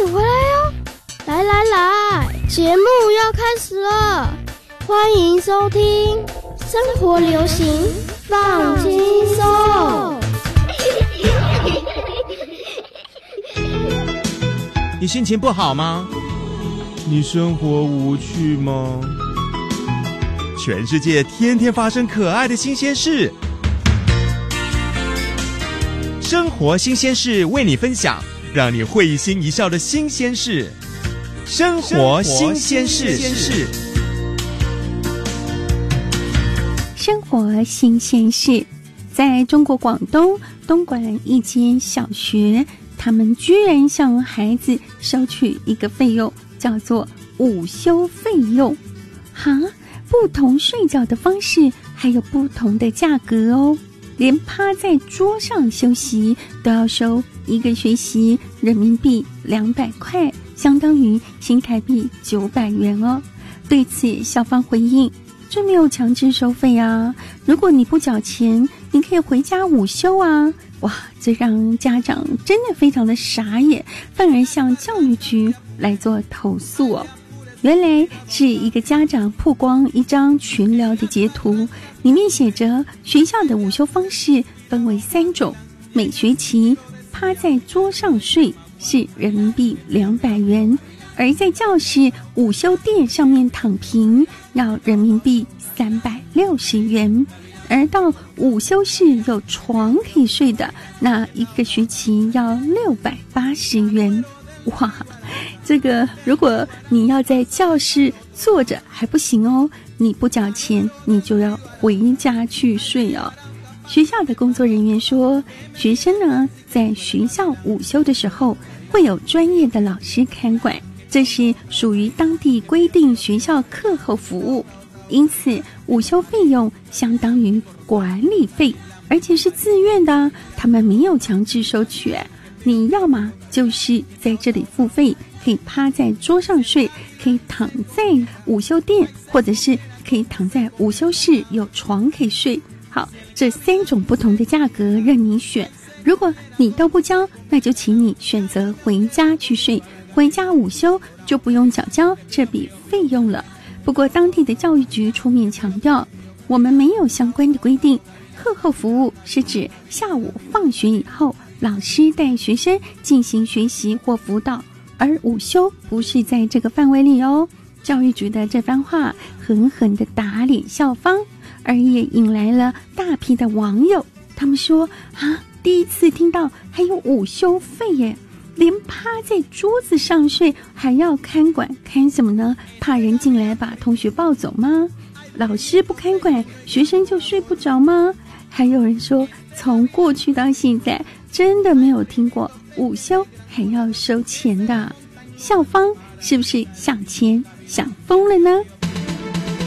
回来哟！来来来，节目要开始了，欢迎收听生活流行放轻松。 你心情不好吗？你生活无趣吗？全世界天天发生可爱的新鲜事，生活新鲜事为你分享，让你会心一笑的新鲜事。生活新鲜事， 生活新鲜事。在中国广东东莞一间小学，他们居然向孩子收取一个费用，叫做午休费用。不同睡觉的方式还有不同的价格哦，连趴在桌上休息都要收一个学期人民币200块，相当于新台币900元哦。对此，校方回应，这没有强制收费啊，如果你不缴钱，你可以回家午休啊。哇，这让家长真的非常的傻眼，反而向教育局来做投诉哦。原来是一个家长曝光一张群聊的截图，里面写着学校的午休方式分为3种，每学期趴在桌上睡是人民币200元，而在教室午休垫上面躺平要人民币360元，而到午休室有床可以睡的，那一个学期要680元。哇，这个如果你要在教室坐着还不行哦，你不缴钱你就要回家去睡哦。学校的工作人员说，学生呢在学校午休的时候会有专业的老师看管，这是属于当地规定学校课后服务，因此午休费用相当于管理费，而且是自愿的，他们没有强制收取。你要嘛就是在这里付费，可以趴在桌上睡，可以躺在午休垫，或者是可以躺在午休室有床可以睡。好，这3种不同的价格任你选，如果你都不交，那就请你选择回家去睡，回家午休就不用缴交这笔费用了。不过当地的教育局出面强调，我们没有相关的规定，课后服务是指下午放学以后老师带学生进行学习或辅导，而午休不是在这个范围里哦。教育局的这番话狠狠地打脸校方，而也引来了大批的网友，他们说第一次听到还有午休费耶，连趴在桌子上睡还要看管，看什么呢？怕人进来把同学抱走吗？老师不看管，学生就睡不着吗？还有人说，从过去到现在真的没有听过午休还要收钱的，校方是不是想钱想疯了呢？